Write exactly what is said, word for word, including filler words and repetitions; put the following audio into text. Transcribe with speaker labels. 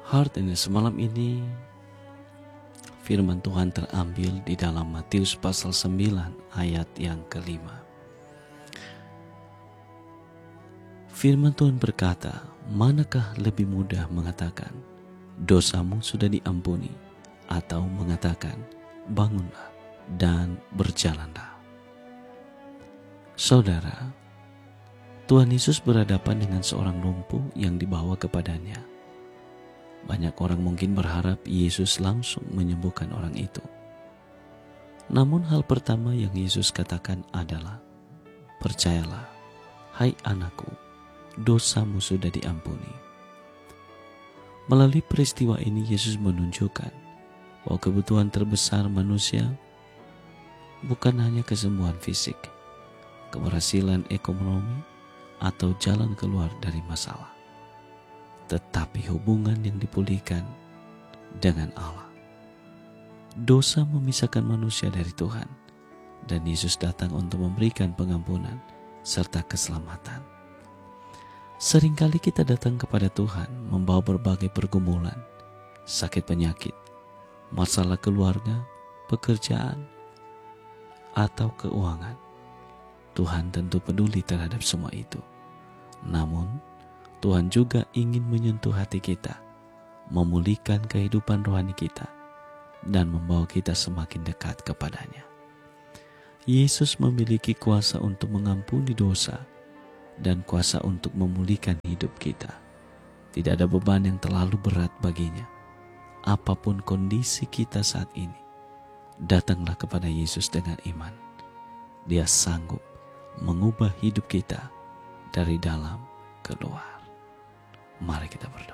Speaker 1: Heart ini semalam ini firman Tuhan terambil di dalam Matius pasal sembilan ayat yang kelima. Firman Tuhan berkata, manakah lebih mudah mengatakan, dosamu sudah diampuni, atau mengatakan, bangunlah dan berjalanlah. Saudara, Tuhan Yesus berhadapan dengan seorang lumpuh yang dibawa kepadanya. Banyak orang mungkin berharap Yesus langsung menyembuhkan orang itu. Namun hal pertama yang Yesus katakan adalah, percayalah, hai anakku, dosamu sudah diampuni. Melalui peristiwa ini Yesus menunjukkan bahwa kebutuhan terbesar manusia bukan hanya kesembuhan fisik, keberhasilan ekonomi, atau jalan keluar dari masalah, tetapi hubungan yang dipulihkan dengan Allah. Dosa memisahkan manusia dari Tuhan, dan Yesus datang untuk memberikan pengampunan serta keselamatan. Seringkali kita datang kepada Tuhan membawa berbagai pergumulan, sakit penyakit, masalah keluarga, pekerjaan, atau keuangan. Tuhan tentu peduli terhadap semua itu. Namun, Tuhan juga ingin menyentuh hati kita, memulihkan kehidupan rohani kita, dan membawa kita semakin dekat kepadanya. Yesus memiliki kuasa untuk mengampuni dosa dan kuasa untuk memulihkan hidup kita. Tidak ada beban yang terlalu berat baginya. Apapun kondisi kita saat ini, datanglah kepada Yesus dengan iman. Dia sanggup mengubah hidup kita dari dalam keluar. Mari kita berdoa.